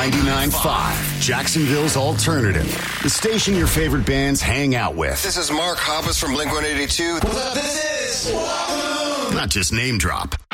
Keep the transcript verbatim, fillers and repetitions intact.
ninety-nine point five, Jacksonville's alternative. The station your favorite bands hang out with. This is Mark Hoppus from Blink one eighty-two. What's up? This is Walk the Moon. Not just name drop,